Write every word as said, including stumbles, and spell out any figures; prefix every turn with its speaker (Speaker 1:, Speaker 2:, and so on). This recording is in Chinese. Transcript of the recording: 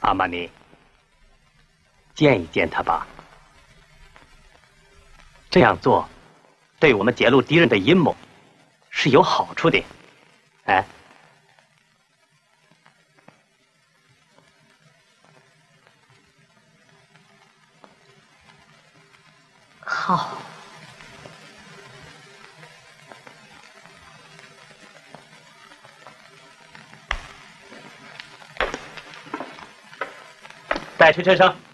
Speaker 1: 阿玛尼，见一见他吧。这样做，对我们揭露敌人的阴谋是有好处的。哎，
Speaker 2: 好。
Speaker 1: 带车车声。